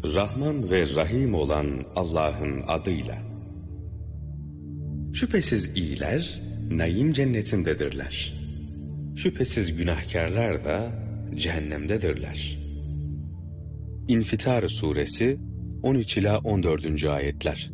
Rahman ve Rahim olan Allah'ın adıyla. Şüphesiz iyiler naim cennetindedirler. Şüphesiz günahkarlar da cehennemdedirler. İnfitar suresi 13 ila 14. ayetler.